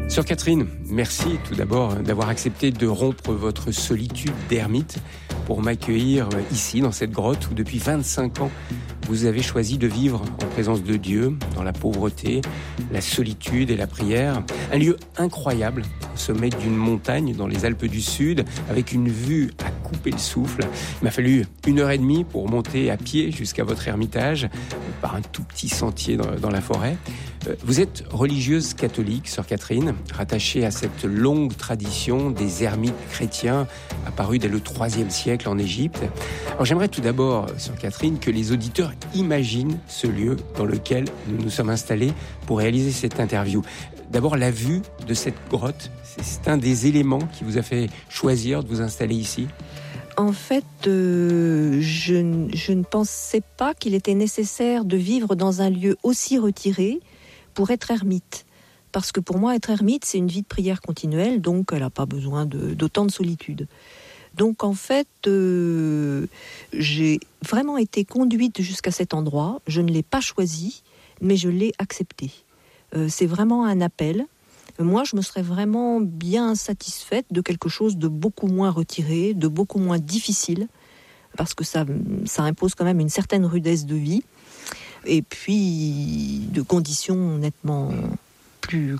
Sœur Catherine, merci tout d'abord d'avoir accepté de rompre votre solitude d'ermite pour m'accueillir ici, dans cette grotte où depuis 25 ans, vous avez choisi de vivre en présence de Dieu, dans la pauvreté, la solitude et la prière. Un lieu incroyable, au sommet d'une montagne dans les Alpes du Sud, avec une vue à couper le souffle. Il m'a fallu 1h30 pour monter à pied jusqu'à votre ermitage, par un tout petit sentier dans la forêt. Vous êtes religieuse catholique, sœur Catherine, rattachée à cette longue tradition des ermites chrétiens apparus dès le IIIe siècle en Égypte. Alors j'aimerais tout d'abord, sœur Catherine, que les auditeurs imaginent ce lieu dans lequel nous nous sommes installés pour réaliser cette interview. D'abord, la vue de cette grotte, c'est un des éléments qui vous a fait choisir de vous installer ici. En fait, je ne pensais pas qu'il était nécessaire de vivre dans un lieu aussi retiré pour être ermite. Parce que pour moi, être ermite, c'est une vie de prière continuelle, donc elle n'a pas besoin d'autant de solitude. Donc en fait, j'ai vraiment été conduite jusqu'à cet endroit. Je ne l'ai pas choisi, mais je l'ai accepté. C'est vraiment un appel. Moi, je me serais vraiment bien satisfaite de quelque chose de beaucoup moins retiré, de beaucoup moins difficile, parce que ça impose quand même une certaine rudesse de vie, et puis de conditions nettement plus